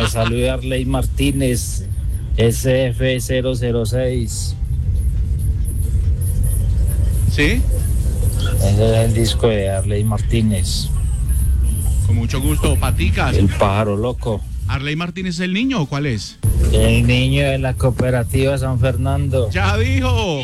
me salude Arley Martínez, SF006. ¿Sí? Ese es el disco de Arley Martínez. Con mucho gusto, Paticas. El pájaro loco. ¿Arley Martínez es el niño o cuál es? El niño de la cooperativa San Fernando. Ya dijo.